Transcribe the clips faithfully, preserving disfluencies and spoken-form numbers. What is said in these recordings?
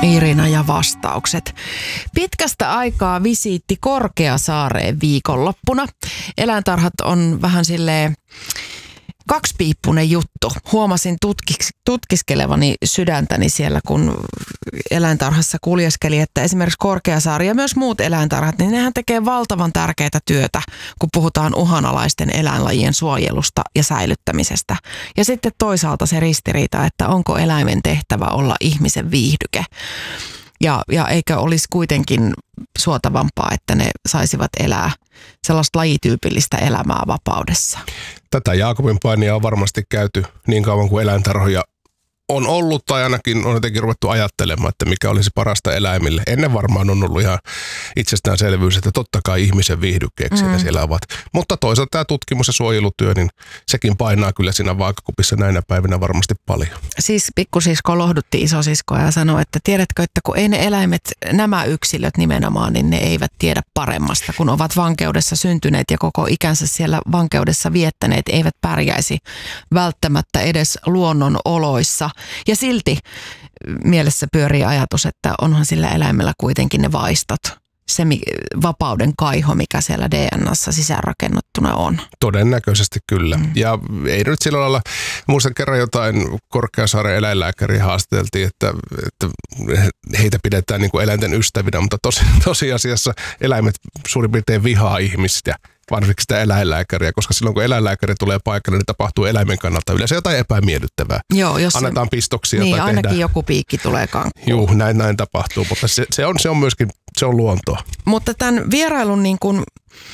Irina ja vastaukset. Pitkästä aikaa visiitti Korkeasaareen viikonloppuna. Eläintarhat on vähän silleen kaksipiippunen juttu. Huomasin tutkis, tutkiskelevani sydäntäni siellä, kun eläintarhassa kuljeskeli, että esimerkiksi Korkeasaari ja myös muut eläintarhat, niin nehän tekee valtavan tärkeää työtä, kun puhutaan uhanalaisten eläinlajien suojelusta ja säilyttämisestä. Ja sitten toisaalta se ristiriita, että onko eläimen tehtävä olla ihmisen viihdyke. Ja, ja eikö olisi kuitenkin suotavampaa, että ne saisivat elää sellaista lajityypillistä elämää vapaudessa. Tätä Jaakobin painia on varmasti käyty niin kauan kuin eläintarhoja on ollut, tai ainakin on jotenkin ruvettu ajattelemaan, että mikä olisi parasta eläimille. Ennen varmaan on ollut ihan itsestäänselvyys, että totta kai ihmisen viihdykkeeksi mm. siellä ovat. Mutta toisaalta tämä tutkimus- ja suojelutyö, niin sekin painaa kyllä siinä vaakakupissa näinä päivinä varmasti paljon. Siis pikkusisko lohdutti isosiskoa ja sanoi, että tiedätkö, että kun ei ne eläimet, nämä yksilöt nimenomaan, niin ne eivät tiedä paremmasta, kun ovat vankeudessa syntyneet ja koko ikänsä siellä vankeudessa viettäneet, eivät pärjäisi välttämättä edes luonnon oloissa. Ja silti mielessä pyörii ajatus, että onhan sillä eläimellä kuitenkin ne vaistot, se vapauden kaiho, mikä siellä D N A:ssa sisäänrakennettuna on. Todennäköisesti kyllä. Mm. Ja ei nyt sillä lailla, muistan kerran jotain Korkeasaaren eläinlääkäriä haastateltiin, että, että heitä pidetään niin kuin eläinten ystävinä, mutta tos, tosiasiassa eläimet suurin piirtein vihaa ihmistä. Varsinkin sitä eläinlääkäriä, koska silloin kun eläinlääkäri tulee paikalle, niin tapahtuu eläimen kannalta yleensä jotain epämiellyttävää. Joo, jos annetaan pistoksia niin, tai tehdään. Ainakin joku piikki tulee kankkuun. Juu, näin, näin tapahtuu, mutta se, se, on, se on myöskin, se on luontoa. Mutta tämän vierailun niin kuin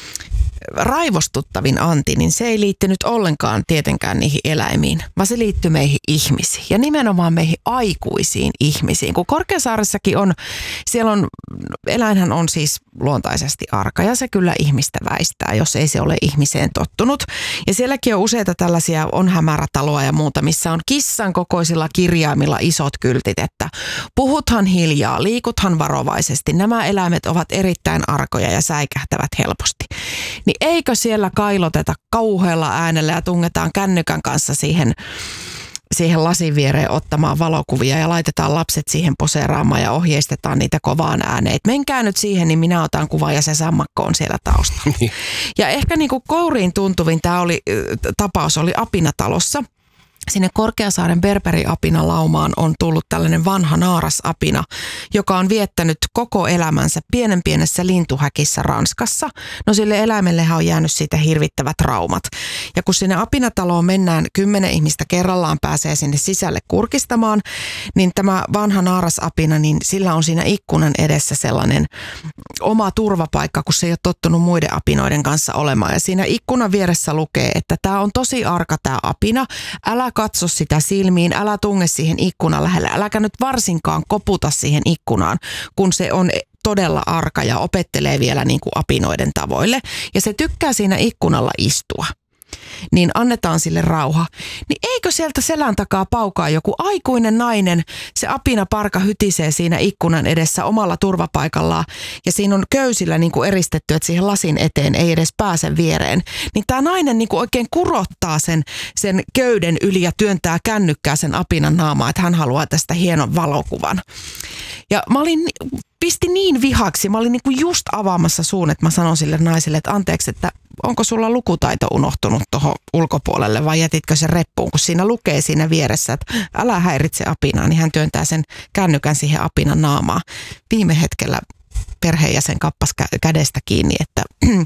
raivostuttavin anti, niin se ei liittynyt ollenkaan tietenkään niihin eläimiin, vaan se liittyy meihin ihmisiin ja nimenomaan meihin aikuisiin ihmisiin. Kun Korkeasaaressakin on, siellä on, eläinhän on siis luontaisesti arka ja se kyllä ihmistä väistää, jos ei se ole ihmiseen tottunut. Ja sielläkin on useita tällaisia, on hämärätaloa ja muuta, missä on kissan kokoisilla kirjaimilla isot kyltit, että puhuthan hiljaa, liikuthan varovaisesti. Nämä eläimet ovat erittäin arkoja ja säikähtävät helposti. Niin eikö siellä kailoteta kauhealla äänellä ja tungetaan kännykän kanssa siihen, siihen lasin viereen ottamaan valokuvia ja laitetaan lapset siihen poseeraamaan ja ohjeistetaan niitä kovaan ääneen. Et menkää nyt siihen, niin minä otan kuvan ja se sammakko on siellä taustalla. Ja ehkä niin kuin kouriin tuntuvin tämä oli, tapaus oli Apinatalossa. Sinne Korkeasaaren berberiapina laumaan on tullut tällainen vanha naarasapina, joka on viettänyt koko elämänsä pienen pienessä lintuhäkissä Ranskassa. No sille eläimellehän on jäänyt siitä hirvittävät traumat. Ja kun sinne apinataloon mennään, kymmenen ihmistä kerrallaan pääsee sinne sisälle kurkistamaan, niin tämä vanha naarasapina, niin sillä on siinä ikkunan edessä sellainen oma turvapaikka, kun se ei ole tottunut muiden apinoiden kanssa olemaan. Ja siinä ikkunan vieressä lukee, että tämä on tosi arka tämä apina, älä katso sitä silmiin, älä tunge siihen ikkunan lähelle, äläkä nyt varsinkaan koputa siihen ikkunaan, kun se on todella arka ja opettelee vielä niin kuin apinoiden tavoille. Ja se tykkää siinä ikkunalla istua. Niin annetaan sille rauha. Niin eikö sieltä selän takaa paukaa joku aikuinen nainen, se apinaparka hytisee siinä ikkunan edessä omalla turvapaikallaan ja siinä on köysillä niin kuin eristetty, että siihen lasin eteen ei edes pääse viereen. Niin tämä nainen niin kuin oikein kurottaa sen, sen köyden yli ja työntää kännykkää sen apinan naamaa, että hän haluaa tästä hienon valokuvan. Ja mä olin, pisti niin vihaksi, mä olin niin kuin just avaamassa suun, että mä sanon sille naiselle, että anteeksi, että onko sulla lukutaito unohtunut tuohon ulkopuolelle vai jätitkö sen reppuun, kun siinä lukee siinä vieressä, että älä häiritse apinaa, niin hän työntää sen kännykän siihen apinan naamaan. Viime hetkellä perheenjäsen kappas kädestä kiinni, että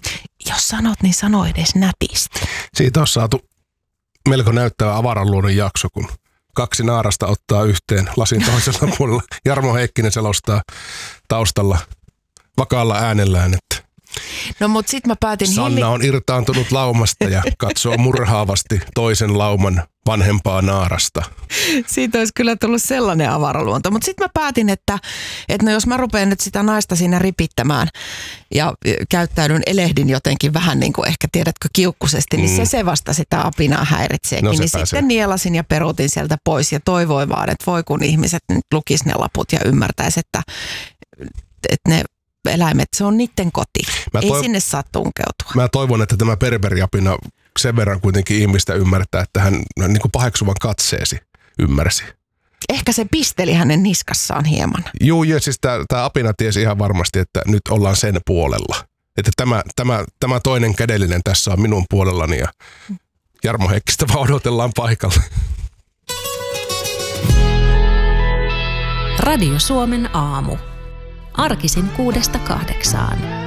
jos sanot, niin sano edes nätisti. Siitä on saatu melko näyttävä avaranluonnon jakso, kun kaksi naarasta ottaa yhteen lasin toisella puolella. Jarmo Heikkinen selostaa taustalla vakaalla äänellään, että no mut sit mä päätin Sanna on irtaantunut laumasta ja katsoo murhaavasti toisen lauman vanhempaa naarasta. Siitä olisi kyllä tullut sellainen avaraluonto. Mutta sitten mä päätin, että, että no jos mä rupean nyt sitä naista siinä ripittämään ja käyttäydyn, elehdin jotenkin vähän niin kuin ehkä tiedätkö kiukkusesti, niin mm. se se vasta sitä apinaa häiritseekin. No niin pääsee. Sitten nielasin ja peruutin sieltä pois ja toivoin vaan, että voi kun ihmiset nyt lukis ne laput ja ymmärtäisi, että, että ne eläimet, se on niiden koti. Mä Ei toiv- sinne saa tunkeutua. Mä toivon, että tämä berberiapina sen verran kuitenkin ihmistä ymmärtää, että hän niin kuin paheksuvan katseesi ymmärsi. ehkä se pisteli hänen niskassaan hieman. Juu, ja siis tämä apina tiesi ihan varmasti, että nyt ollaan sen puolella. Että tämä, tämä, tämä toinen kädellinen tässä on minun puolellani ja Jarmo Heikkistä vaan odotellaan paikalle. Radio Suomen aamu. Arkisin kuudesta kahdeksaan.